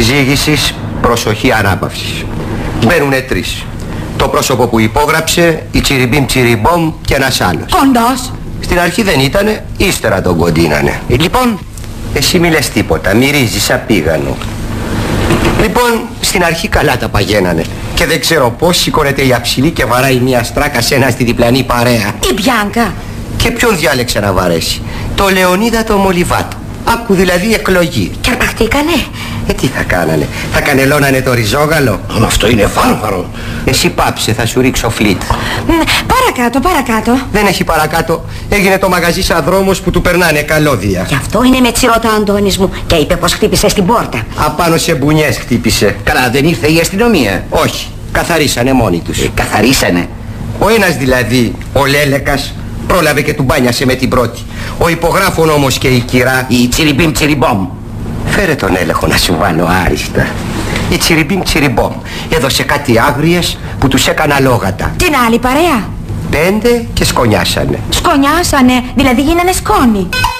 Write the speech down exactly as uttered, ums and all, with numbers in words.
Ζήγησης, προσοχή, ανάπαυσης. Μπαίνουνε τρεις. Το πρόσωπο που υπόγραψε, η Τσιριμπίμ Τσιριμπόμ και ένας άλλος. Κοντός. Στην αρχή δεν ήτανε, ύστερα τον κοντίνανε. Ε, λοιπόν, εσύ μη λες τίποτα, μυρίζεις σαν πήγανο. Λοιπόν, στην αρχή καλά τα παγαίνανε. Και δεν ξέρω πώς σηκώνεται η αψιλή και βαράει μια στράκα σε ένα στη διπλανή παρέα. Η Μπιάνκα. Και ποιον διάλεξε να βαρέσει? Το Λεωνίδα το Μολυβάτο. Άκου δηλαδή εκλογή. Και αρπαχτήκανε. Ε, τι θα κάνανε? Θα κανελώνανε το ριζόγαλο? Μα αυτό είναι βάρβαρο. Εσύ πάψε, θα σου ρίξω φλίτ. Παρακάτω, παρακάτω. Δεν έχει παρακάτω. Έγινε το μαγαζί σαν δρόμος που του περνάνε καλώδια. Γι' αυτό είναι με τσιρότα Αντώνης μου. Και είπε πως χτύπησε στην πόρτα. Απάνω σε μπουνιές χτύπησε. Καλά, δεν ήρθε η αστυνομία? Όχι, καθαρίσανε μόνοι τους. Ε, καθαρίσανε. Ο ένας δηλαδή, ο Λέλεκας, πρόλαβε και του μπάνιασε με την πρώτη. Ο υπογράφων όμως και η κυρά, η Τσιριμπίμ Τσιριμπόμ. Φέρε τον έλεγχο να σου βάλω άριστα. Η Τσιριμπίμ Τσιριμπόμ έδωσε κάτι άγριες που τους έκανα λόγατα. Την άλλη παρέα. Πέντε και σκονιάσανε. Σκονιάσανε, δηλαδή γίνανε σκόνη.